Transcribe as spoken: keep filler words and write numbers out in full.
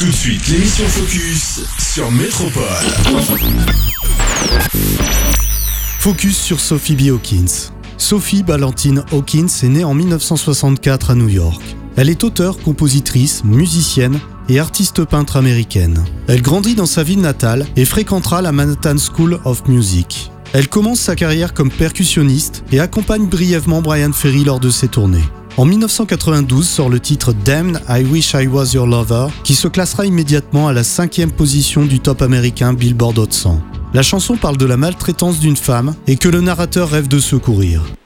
Tout de suite, l'émission Focus sur Métropole. Focus sur Sophie B. Hawkins. Sophie Ballantine Hawkins est née en dix-neuf cent soixante-quatre à New York. Elle est auteure, compositrice, musicienne et artiste peintre américaine. Elle grandit dans sa ville natale et fréquentera la Manhattan School of Music. Elle commence sa carrière comme percussionniste et accompagne brièvement Bryan Ferry lors de ses tournées. En dix-neuf cent quatre-vingt-douze sort le titre Damned I Wish I Was Your Lover, qui se classera immédiatement à la cinquième position du top américain Billboard Hot cent. La chanson parle de la maltraitance d'une femme et que le narrateur rêve de secourir.